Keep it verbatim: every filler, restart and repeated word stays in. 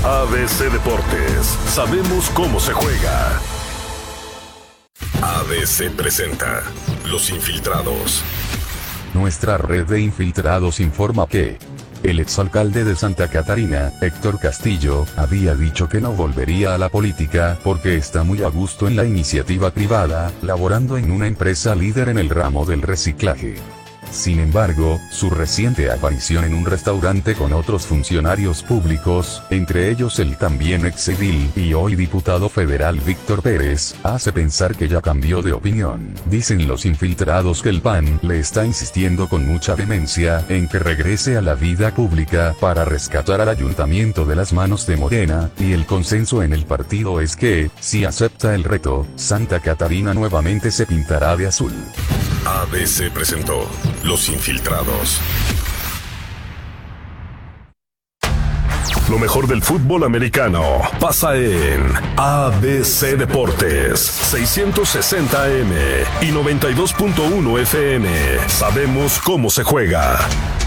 A B C Deportes, sabemos cómo se juega. A B C presenta Los Infiltrados. Nuestra red de infiltrados informa que el exalcalde de Santa Catarina, Héctor Castillo, había dicho que no volvería a la política porque está muy a gusto en la iniciativa privada, laborando en una empresa líder en el ramo del reciclaje. Sin embargo, su reciente aparición en un restaurante con otros funcionarios públicos, entre ellos el también exedil y hoy diputado federal Víctor Pérez, hace pensar que ya cambió de opinión. Dicen los infiltrados que el P A N le está insistiendo con mucha vehemencia en que regrese a la vida pública para rescatar al ayuntamiento de las manos de Morena, y el consenso en el partido es que, si acepta el reto, Santa Catarina nuevamente se pintará de azul. A B C presentó Los Infiltrados. Lo mejor del fútbol americano pasa en A B C Deportes, seiscientos sesenta A M y noventa y dos punto uno F M. Sabemos cómo se juega.